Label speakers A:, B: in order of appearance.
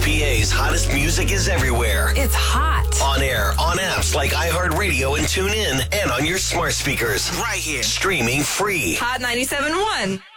A: PA's hottest music is everywhere.
B: It's hot.
A: On air, on apps like iHeartRadio and TuneIn, and on your smart speakers. Right here. Streaming free.
B: Hot 97.1.